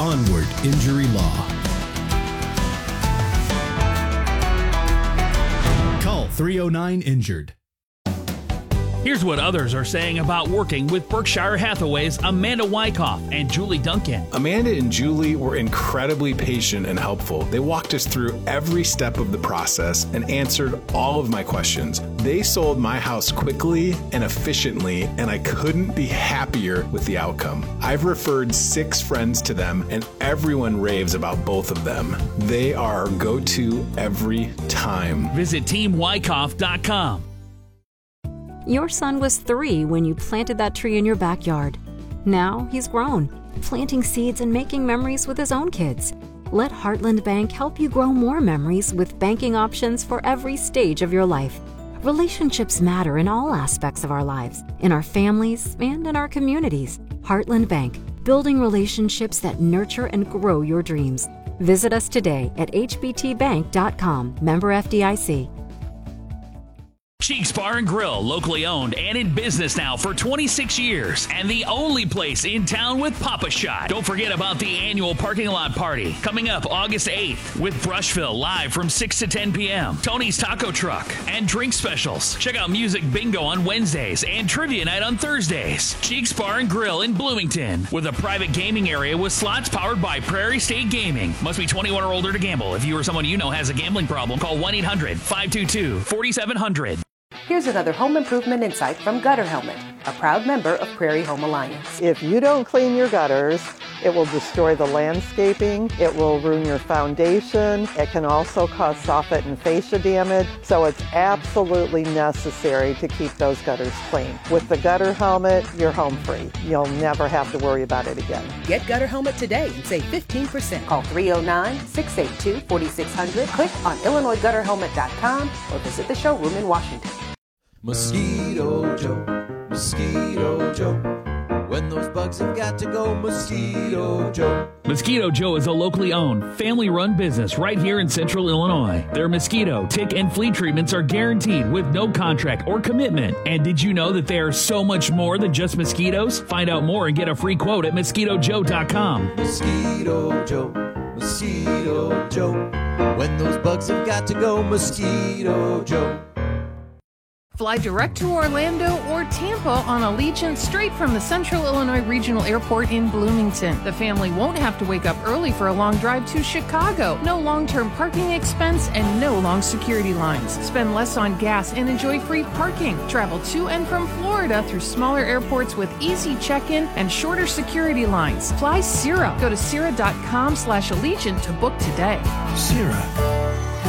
Onward Injury Law. Call 309-INJURED. Here's what others are saying about working with Berkshire Hathaway's Amanda Wyckoff and Julie Duncan. Amanda and Julie were incredibly patient and helpful. They walked us through every step of the process and answered all of my questions. They sold my house quickly and efficiently, and I couldn't be happier with the outcome. I've referred 6 friends to them, and everyone raves about both of them. They are our go-to every time. Visit teamwyckoff.com. Your son was 3 when you planted that tree in your backyard. Now he's grown, planting seeds and making memories with his own kids. Let Heartland Bank help you grow more memories with banking options for every stage of your life. Relationships matter in all aspects of our lives, in our families and in our communities. Heartland Bank, building relationships that nurture and grow your dreams. Visit us today at hbtbank.com, member FDIC. Cheeks Bar and Grill, locally owned and in business now for 26 years, and the only place in town with Papa Shot. Don't forget about the annual parking lot party coming up August 8th with Brushville live from 6 to 10 p.m. Tony's Taco Truck and drink specials. Check out Music Bingo on Wednesdays and Trivia Night on Thursdays. Cheeks Bar and Grill in Bloomington with a private gaming area with slots powered by Prairie State Gaming. Must be 21 or older to gamble. If you or someone you know has a gambling problem, call 1-800-522-4700. Here's another home improvement insight from Gutter Helmet, a proud member of Prairie Home Alliance. If you don't clean your gutters, it will destroy the landscaping, it will ruin your foundation, it can also cause soffit and fascia damage, so it's absolutely necessary to keep those gutters clean. With the Gutter Helmet, you're home free. You'll never have to worry about it again. Get Gutter Helmet today and save 15%. Call 309-682-4600, click on IllinoisGutterHelmet.com, or visit the showroom in Washington. Mosquito Joe, Mosquito Joe. When those bugs have got to go, Mosquito Joe. Mosquito Joe is a locally owned, family-run business right here in Central Illinois. Their mosquito, tick, and flea treatments are guaranteed with no contract or commitment. And did you know that they are so much more than just mosquitoes? Find out more and get a free quote at MosquitoJoe.com. Mosquito Joe, Mosquito Joe. When those bugs have got to go, Mosquito Joe. Fly direct to Orlando or Tampa on Allegiant straight from the Central Illinois Regional Airport in Bloomington. The family won't have to wake up early for a long drive to Chicago. No long-term parking expense and no long security lines. Spend less on gas and enjoy free parking. Travel to and from Florida through smaller airports with easy check-in and shorter security lines. Fly Sierra. Go to Sierra.com/Allegiant to book today. Sierra.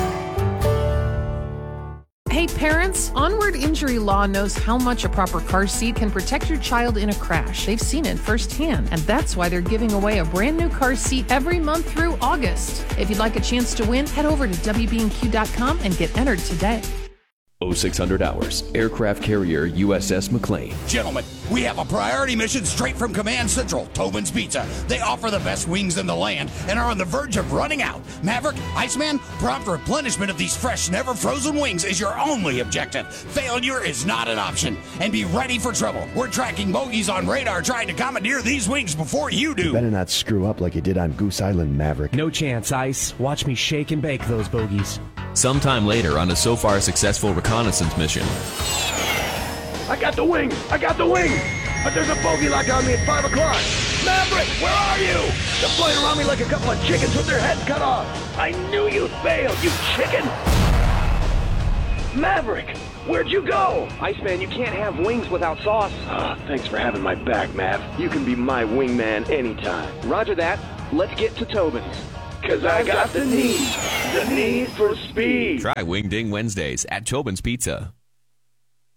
Hey parents, Onward Injury Law knows how much a proper car seat can protect your child in a crash. They've seen it firsthand, and that's why they're giving away a brand new car seat every month through August. If you'd like a chance to win, head over to WBNQ.com and get entered today. 0600 Hours, aircraft carrier USS McLean. Gentlemen, we have a priority mission straight from Command Central, Tobin's Pizza. They offer the best wings in the land and are on the verge of running out. Maverick, Iceman, prompt replenishment of these fresh, never frozen wings is your only objective. Failure is not an option. And be ready for trouble. We're tracking bogeys on radar trying to commandeer these wings before you do. Better not screw up like you did on Goose Island, Maverick. No chance, Ice. Watch me shake and bake those bogeys. Sometime later on a so far successful reconnaissance mission. I got the wing! I got the wing! But there's a bogey lock on me at 5 o'clock! Maverick, where are you? They're flying around me like a couple of chickens with their heads cut off! I knew you'd fail, you chicken! Maverick, where'd you go? Iceman, you can't have wings without sauce. Thanks for having my back, Mav. You can be my wingman anytime. Roger that. Let's get to Tobin's. 'Cause I got the need for speed. Try Wing Ding Wednesdays at Tobin's Pizza.